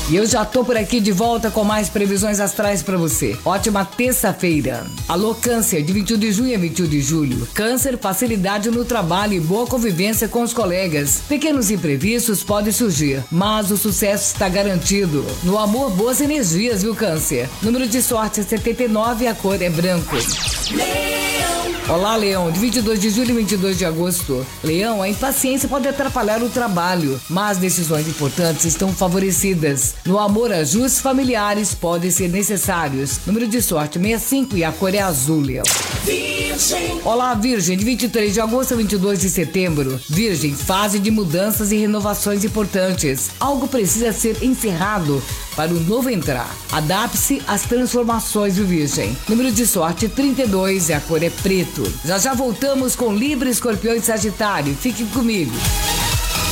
E eu já tô por aqui de volta com mais previsões astrais pra você. Ótima terça-feira. Alô, Câncer, de 21 de junho a 21 de julho. Câncer, facilidade no trabalho e boa convivência com os colegas. Pequenos imprevistos podem surgir, mas o sucesso está garantido. No amor, boas energias, viu, Câncer? Número de sorte é 79 e a cor é branco. Olá, Leão, de 22 de julho a 22 de agosto. Leão, a impaciência pode atrapalhar o trabalho, mas decisões importantes estão favorecidas. No amor, ajustes familiares podem ser necessários. Número de sorte 65 e a cor é azul, Leão. Virgem. Olá, Virgem, de 23 de agosto a 22 de setembro. Virgem, fase de mudanças e renovações importantes. Algo precisa ser encerrado para o novo entrar. Adapte-se às transformações, viu, Virgem? Número de sorte 32 e a cor é preto. Já voltamos com Libra, Escorpião e Sagitário. Fiquem comigo.